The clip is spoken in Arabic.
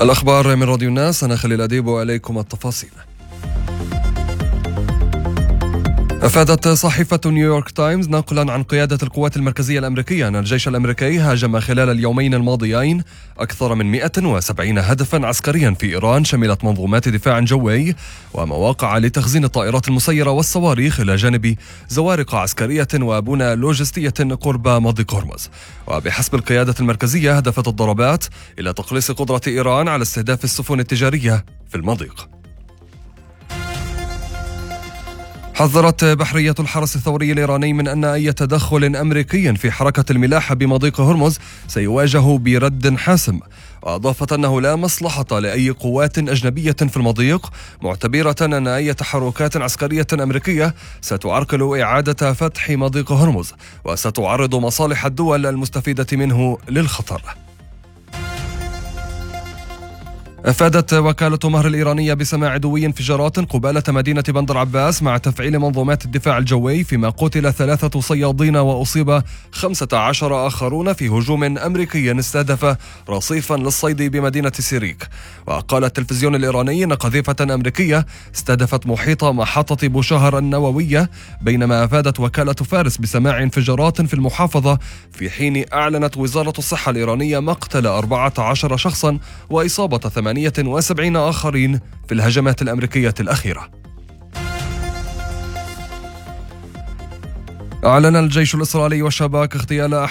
الأخبار من راديو الناس، أنا خليل أديب وإليكم التفاصيل. أفادت صحيفة نيويورك تايمز نقلا عن قيادة القوات المركزية الأمريكية أن الجيش الأمريكي هاجم خلال اليومين الماضيين أكثر من 170 هدفا عسكريا في إيران، شملت منظومات دفاع جوي ومواقع لتخزين الطائرات المسيرة والصواريخ، إلى جانب زوارق عسكرية وبنى لوجستية قرب مضيق هرمز. وبحسب القيادة المركزية هدفت الضربات إلى تقليص قدرة إيران على استهداف السفن التجارية في المضيق. حذرت بحرية الحرس الثوري الإيراني من أن أي تدخل أمريكي في حركة الملاحة بمضيق هرمز سيواجه برد حاسم، وأضافت أنه لا مصلحة لأي قوات أجنبية في المضيق، معتبرة أن أي تحركات عسكرية أمريكية ستعرقل إعادة فتح مضيق هرمز وستعرض مصالح الدول المستفيدة منه للخطر. أفادت وكالة مهر الإيرانية بسماع دوي انفجارات قبالة مدينة بندر عباس مع تفعيل منظومات الدفاع الجوي، فيما قتل 3 صيادين وأصيب 15 آخرون في هجوم أمريكي استهدف رصيفا للصيد بمدينة سيريك. وقال التلفزيون الإيراني أن قذيفة أمريكية استهدفت محيط محطة بوشهر النووية، بينما أفادت وكالة فارس بسماع انفجارات في المحافظة، في حين أعلنت وزارة الصحة الإيرانية مقتل 14 شخصا وإصابة 78 آخرين في الهجمات الأمريكية الأخيرة. أعلن الجيش الإسرائيلي والشباك اغتيال